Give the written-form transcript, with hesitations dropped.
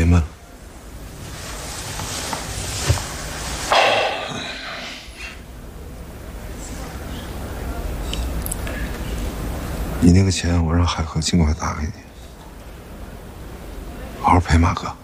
明白了。你那个钱，我让海河尽快打给你，好好陪马哥。